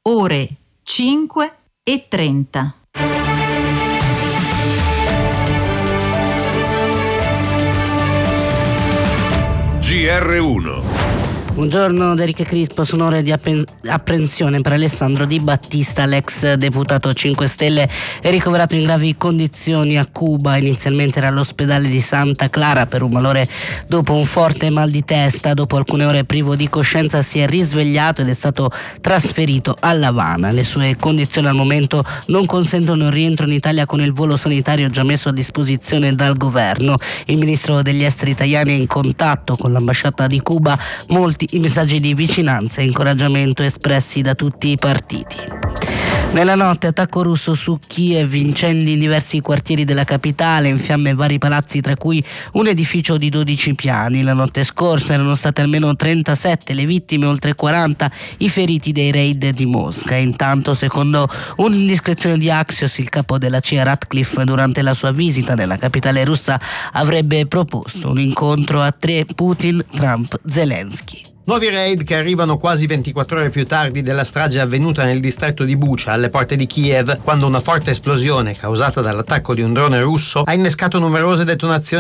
ore 5:30. GR1. Buongiorno da Enrico Crispo. Sono ore di apprensione per Alessandro Di Battista, l'ex deputato 5 Stelle, è ricoverato in gravi condizioni a Cuba. Inizialmente era all'ospedale di Santa Clara per un malore dopo un forte mal di testa. Dopo alcune ore privo di coscienza si è risvegliato ed è stato trasferito a La Habana. Le sue condizioni al momento non consentono il rientro in Italia con il volo sanitario già messo a disposizione dal governo. Il ministro degli esteri italiani è in contatto con l'ambasciata di Cuba. Molti i messaggi di vicinanza e incoraggiamento espressi da tutti i partiti. Nella notte attacco russo su Kiev, incendi in diversi quartieri della capitale, in fiamme vari palazzi tra cui un edificio di 12 piani. La notte scorsa erano state almeno 37 le vittime, oltre 40 i feriti dei raid di Mosca. Intanto, secondo un'indiscrezione di Axios, il capo della CIA Ratcliffe durante la sua visita nella capitale russa avrebbe proposto un incontro a tre: Putin, Trump, Zelensky. Nuovi raid che arrivano quasi 24 ore più tardi della strage avvenuta nel distretto di Bucha, alle porte di Kiev, quando una forte esplosione causata dall'attacco di un drone russo ha innescato numerose detonazioni